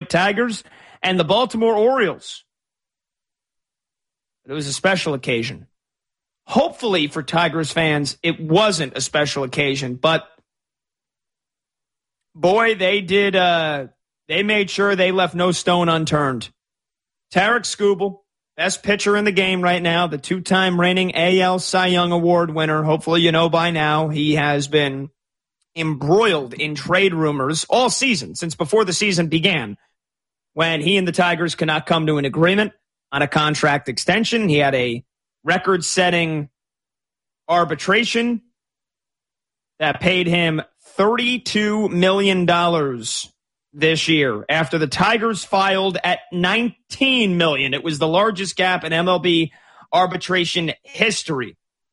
Detroit Tigers and the Baltimore Orioles. It was a special occasion. Hopefully for Tigers fans, it wasn't a special occasion, but boy, they did. They made sure they left no stone unturned. Tarik Skubal, best pitcher in the game right now, the two-time reigning AL Cy Young Award winner. Hopefully you know by now he has been embroiled in trade rumors all season, since before the season began, when he and the Tigers could not come to an agreement on a contract extension. He had a record-setting arbitration that paid him $32 million this year after the Tigers filed at $19 million. It was the largest gap in MLB arbitration history.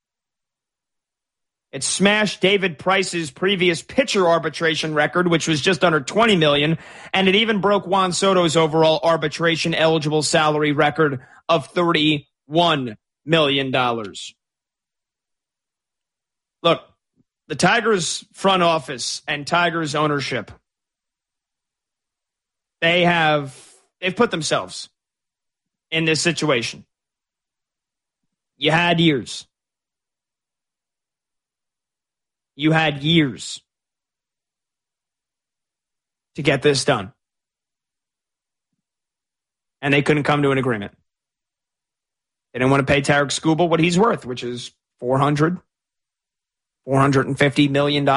It smashed David Price's previous pitcher arbitration record, which was just under $20 million, and it even broke Juan Soto's overall arbitration eligible salary record of $31 million. Look, the Tigers front office and Tigers ownership, they've put themselves in this situation. You had years. You had years to get this done. And they couldn't come to an agreement. They didn't want to pay Tarik Skubal what he's worth, which is $450 million.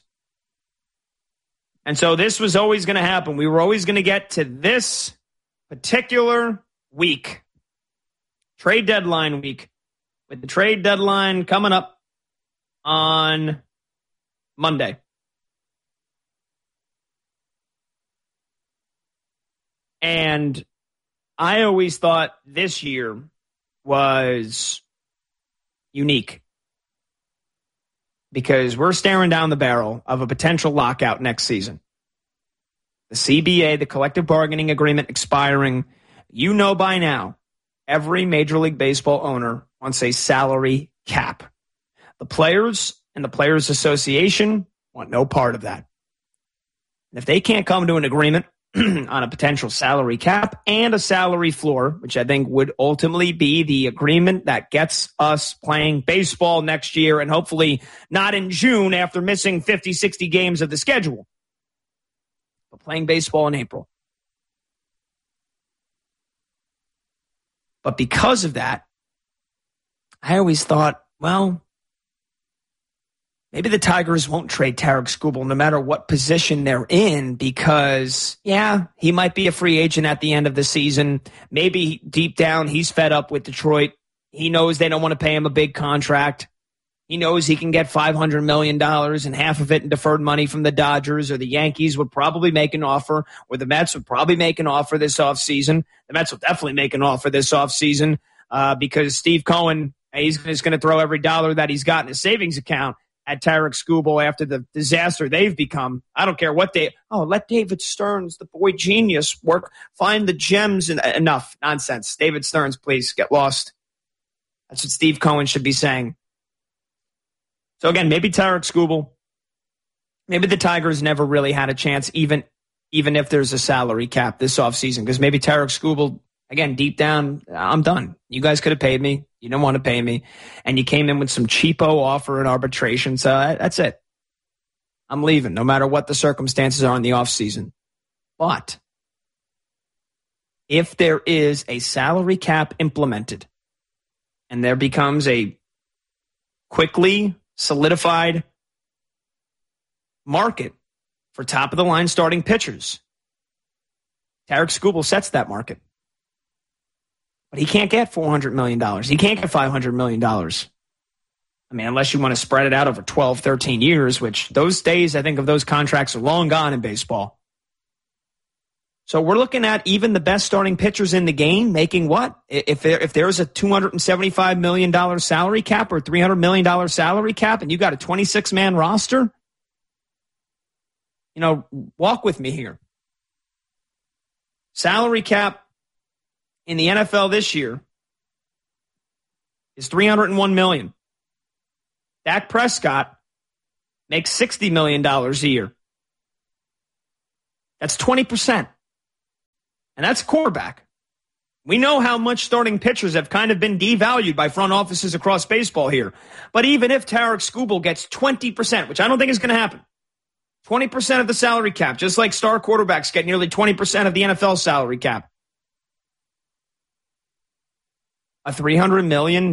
And so this was always going to happen. We were always going to get to this particular week, trade deadline week, with the trade deadline coming up on Monday. And I always thought this year was unique because we're staring down the barrel of a potential lockout next season. The CBA, the collective bargaining agreement, expiring. You know by now, every Major League Baseball owner wants a salary cap. The players and the Players Association want no part of that. And if they can't come to an agreement on a potential salary cap and a salary floor, which I think would ultimately be the agreement that gets us playing baseball next year and hopefully not in June after missing 50, 60 games of the schedule, but playing baseball in April. But because of that, I always thought, well, maybe the Tigers won't trade Tarik Skubal no matter what position they're in because, yeah, he might be a free agent at the end of the season. Maybe deep down he's fed up with Detroit. He knows they don't want to pay him a big contract. He knows he can get $500 million and half of it in deferred money from the Dodgers, or the Yankees would probably make an offer, or the Mets would probably make an offer this offseason. The Mets will definitely make an offer this offseason because Steve Cohen, he's going to throw every dollar that he's got in his savings account at Tarik Skubal after the disaster they've become. I don't care what let David Stearns, the boy genius, find the gems. Enough nonsense. David Stearns, please get lost. That's what Steve Cohen should be saying. So again, maybe Tarik Skubal, maybe the Tigers never really had a chance, even if there's a salary cap this offseason, because maybe Tarik Skubal, again, deep down, I'm done. You guys could have paid me. You don't want to pay me. And you came in with some cheapo offer in arbitration. So that's it. I'm leaving, no matter what the circumstances are in the offseason. But if there is a salary cap implemented and there becomes a quickly solidified market for top-of-the-line starting pitchers, Tarik Skubal sets that market. But he can't get $400 million. He can't get $500 million. I mean, unless you want to spread it out over 12, 13 years, which those days, I think, of those contracts are long gone in baseball. So we're looking at even the best starting pitchers in the game making what? If there's a $275 million salary cap or $300 million salary cap and you got a 26-man roster, walk with me here. Salary cap in the NFL this year is $301 million. Dak Prescott makes $60 million a year. That's 20%. And that's quarterback. We know how much starting pitchers have kind of been devalued by front offices across baseball here. But even if Tarik Skubal gets 20%, which I don't think is going to happen, 20% of the salary cap, just like star quarterbacks get nearly 20% of the NFL salary cap, a $300 million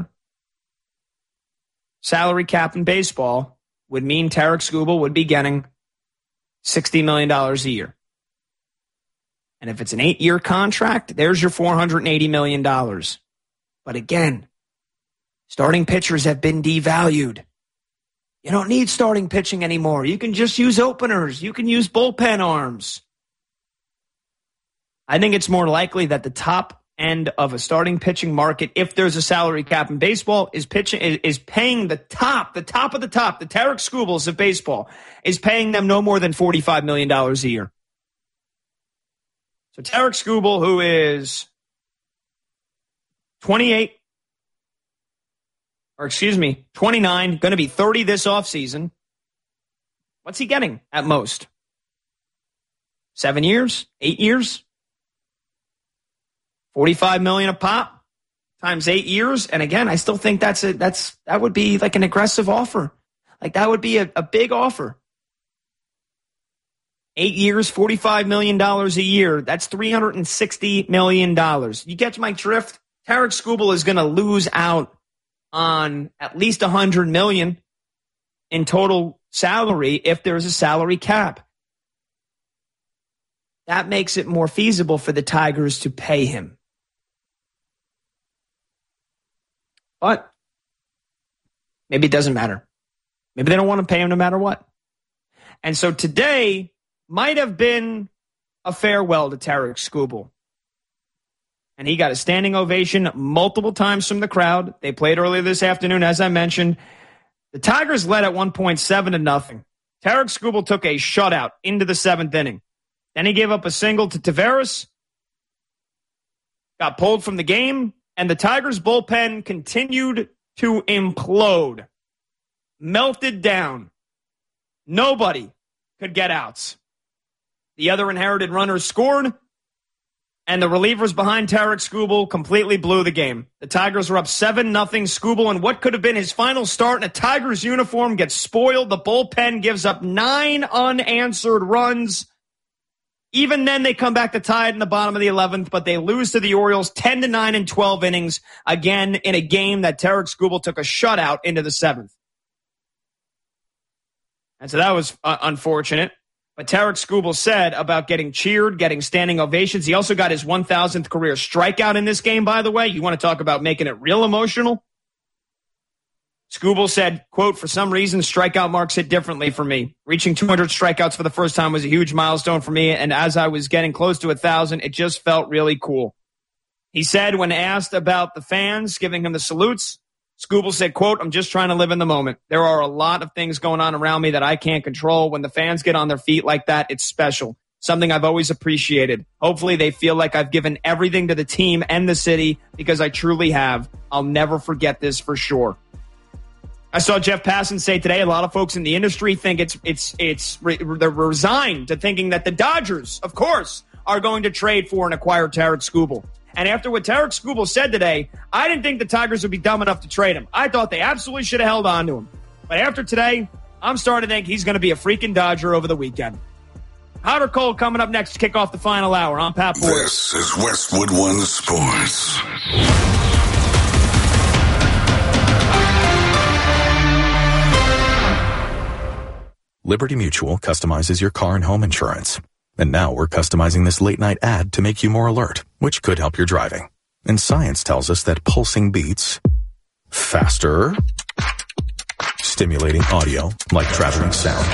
salary cap in baseball would mean Tarik Skubal would be getting $60 million a year. And if it's an 8-year contract, there's your $480 million. But again, starting pitchers have been devalued. You don't need starting pitching anymore. You can just use openers. You can use bullpen arms. I think it's more likely that the top end of a starting pitching market, if there's a salary cap in baseball, is paying the top of the top, the Tarik Skubals of baseball, is paying them no more than $45 million a year. So Tarik Skubal, who is 29, going to be 30 this offseason. What's he getting at most? 7 years? 8 years? $45 million a pop times 8 years. And again, I still think that would be like an aggressive offer. Like that would be a big offer. 8 years, $45 million a year. That's $360 million. You get my drift? Tarik Skubal is going to lose out on at least $100 million in total salary if there's a salary cap. That makes it more feasible for the Tigers to pay him. But maybe it doesn't matter. Maybe they don't want to pay him no matter what. And so today might have been a farewell to Tarik Skubal. And he got a standing ovation multiple times from the crowd. They played earlier this afternoon, as I mentioned. The Tigers led at 1.7-0. Tarik Skubal took a shutout into the 7th inning. Then he gave up a single to Taveras, got pulled from the game, and the Tigers bullpen continued to implode. Melted down. Nobody could get outs. The other inherited runners scored, and the relievers behind Tarik Skubal completely blew the game. The Tigers were up 7-0. Skubal, in what could have been his final start in a Tigers uniform, gets spoiled. The bullpen gives up 9 unanswered runs. Even then, they come back to tie it in the bottom of the 11th, but they lose to the Orioles 10-9 in 12 innings, again in a game that Tarik Skubal took a shutout into the 7th. And so that was unfortunate. But Tarik Skubal said about getting cheered, getting standing ovations. He also got his 1,000th career strikeout in this game, by the way. You want to talk about making it real emotional? Skubal said, quote, "For some reason, strikeout marks hit differently for me. Reaching 200 strikeouts for the first time was a huge milestone for me, and as I was getting close to 1,000, it just felt really cool." He said when asked about the fans giving him the salutes, Skubal said, quote, "I'm just trying to live in the moment. There are a lot of things going on around me that I can't control. When the fans get on their feet like that, it's special. Something I've always appreciated. Hopefully they feel like I've given everything to the team and the city because I truly have. I'll never forget this for sure." I saw Jeff Passan say today, a lot of folks in the industry think they're resigned to thinking that the Dodgers, of course, are going to trade for and acquire Tarik Skubal. And after what Tarik Skubal said today, I didn't think the Tigers would be dumb enough to trade him. I thought they absolutely should have held on to him. But after today, I'm starting to think he's going to be a freaking Dodger over the weekend. Hot or cold coming up next to kick off the final hour. I'm Pat Ford. This is Westwood One Sports. Liberty Mutual customizes your car and home insurance. And now we're customizing this late-night ad to make you more alert, which could help your driving. And science tells us that pulsing beats, faster, stimulating audio like traveling sound,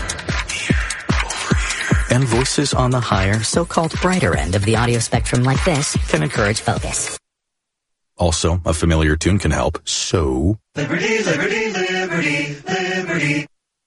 and voices on the higher, so-called brighter end of the audio spectrum like this can encourage focus. Also, a familiar tune can help, so... Liberty, liberty, liberty, liberty.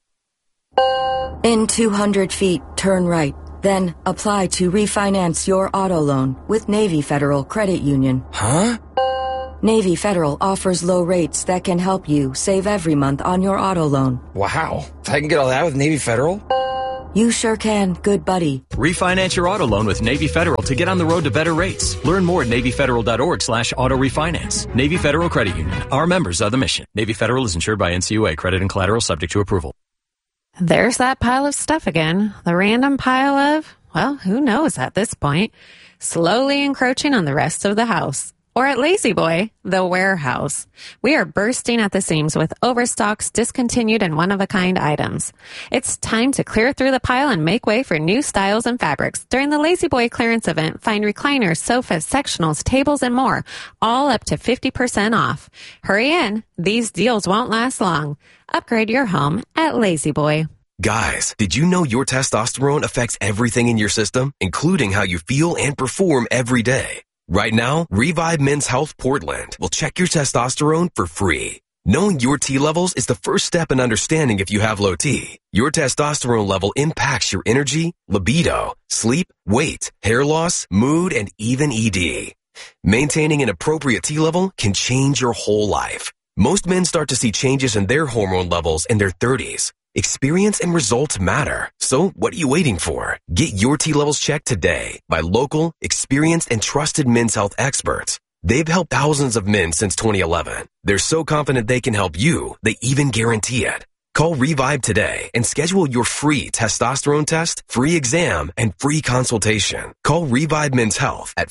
In 200 feet, turn right. Then apply to refinance your auto loan with Navy Federal Credit Union. Huh? Navy Federal offers low rates that can help you save every month on your auto loan. Wow. I can get all that with Navy Federal? You sure can, good buddy. Refinance your auto loan with Navy Federal to get on the road to better rates. Learn more at NavyFederal.org/auto refinance. Navy Federal Credit Union. Our members are the mission. Navy Federal is insured by NCUA. Credit and collateral subject to approval. There's that pile of stuff again. The random pile of, well, who knows at this point, slowly encroaching on the rest of the house. Or at La-Z-Boy, the warehouse. We are bursting at the seams with overstocks, discontinued, and one-of-a-kind items. It's time to clear through the pile and make way for new styles and fabrics. During the La-Z-Boy clearance event, find recliners, sofas, sectionals, tables, and more, all up to 50% off. Hurry in. These deals won't last long. Upgrade your home at La-Z-Boy. Guys, did you know your testosterone affects everything in your system, including how you feel and perform every day? Right now, Revive Men's Health Portland will check your testosterone for free. Knowing your T levels is the first step in understanding if you have low T. Your testosterone level impacts your energy, libido, sleep, weight, hair loss, mood, and even ED. Maintaining an appropriate T level can change your whole life. Most men start to see changes in their hormone levels in their 30s. Experience and results matter. So what are you waiting for? Get your T levels checked today by local, experienced, and trusted men's health experts. They've helped thousands of men since 2011. They're so confident they can help you, they even guarantee it. Call Revive today and schedule your free testosterone test, free exam, and free consultation. Call Revive Men's Health at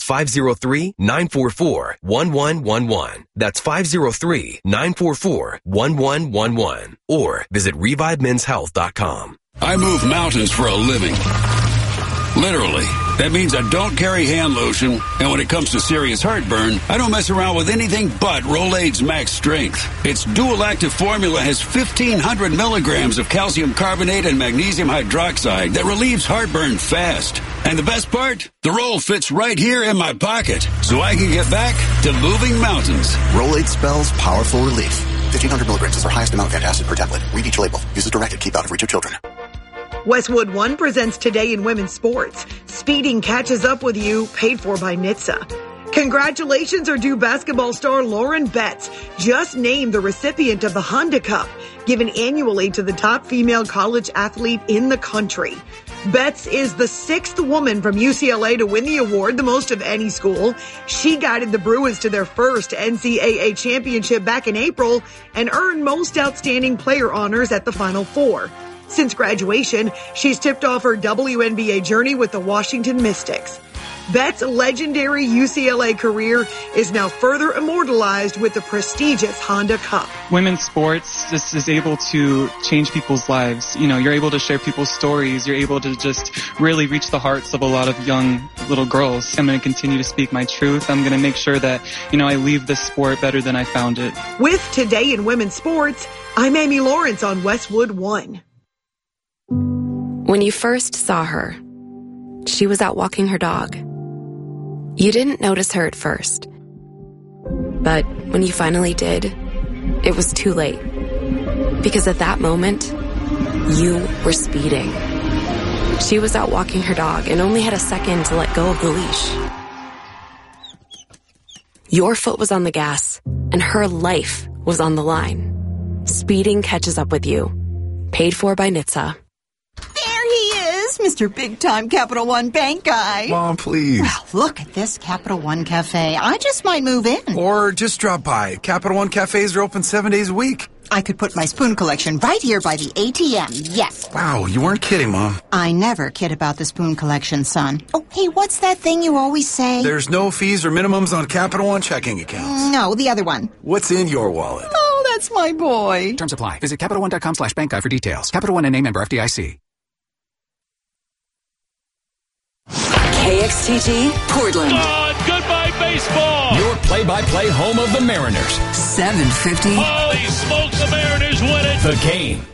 503-944-1111. That's 503-944-1111. Or visit ReviveMen'sHealth.com. I move mountains for a living. Literally. That means I don't carry hand lotion, and when it comes to serious heartburn, I don't mess around with anything but Rolaids Max Strength. Its dual-active formula has 1,500 milligrams of calcium carbonate and magnesium hydroxide that relieves heartburn fast. And the best part? The roll fits right here in my pocket, so I can get back to moving mountains. Rolaids spells powerful relief. 1,500 milligrams is our highest amount of antacid per tablet. Read each label. Use as directed. Keep out of reach of children. Westwood One presents Today in Women's Sports. Speeding catches up with you, paid for by NHTSA. Congratulations are due basketball star Lauren Betts, just named the recipient of the Honda Cup, given annually to the top female college athlete in the country. Betts is the sixth woman from UCLA to win the award, the most of any school. She guided the Bruins to their first NCAA championship back in April and earned most outstanding player honors at the Final Four. Since graduation, she's tipped off her WNBA journey with the Washington Mystics. Betts' legendary UCLA career is now further immortalized with the prestigious Honda Cup. Women's sports just is able to change people's lives. You know, you're able to share people's stories. You're able to just really reach the hearts of a lot of young little girls. I'm going to continue to speak my truth. I'm going to make sure that, you know, I leave this sport better than I found it. With Today in Women's Sports, I'm Amy Lawrence on Westwood One. When you first saw her, she was out walking her dog. You didn't notice her at first. But when you finally did, it was too late. Because at that moment, you were speeding. She was out walking her dog and only had a second to let go of the leash. Your foot was on the gas, and her life was on the line. Speeding catches up with you. Paid for by NHTSA. Mr. Big-Time Capital One Bank guy. Mom, please. Well, look at this Capital One Cafe. I just might move in. Or just drop by. Capital One Cafes are open 7 days a week. I could put my spoon collection right here by the ATM, yes. Wow, you weren't kidding, Mom. I never kid about the spoon collection, son. Oh, hey, what's that thing you always say? There's no fees or minimums on Capital One checking accounts. No, the other one. What's in your wallet? Oh, that's my boy. Terms apply. Visit CapitalOne.com/bank guide for details. Capital One and member FDIC. KXTG, Portland. Goodbye, baseball. Your play-by-play home of the Mariners. 750. Holy smokes, the Mariners win it. The Game.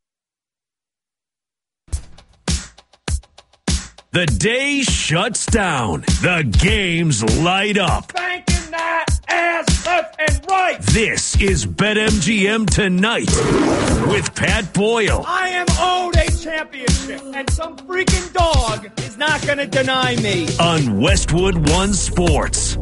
The day shuts down. The games light up. Banking that ass left and right. This is BetMGM Tonight with Pat Boyle. I am owed a championship, and some freaking dog is not going to deny me. On Westwood One Sports.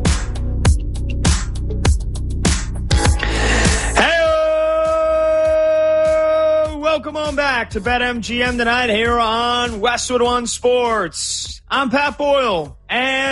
Hey, welcome Welcome back to BetMGM tonight here on Westwood One Sports. I'm Pat Boyle, and